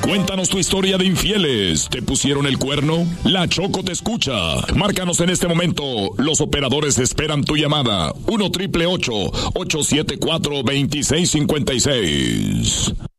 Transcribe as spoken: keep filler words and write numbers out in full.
Cuéntanos tu historia de infieles. ¿Te pusieron el cuerno? La Choco te escucha. Márcanos en este momento. Los operadores esperan tu llamada. uno triple ocho, ocho siete cuatro, dos seis cinco seis.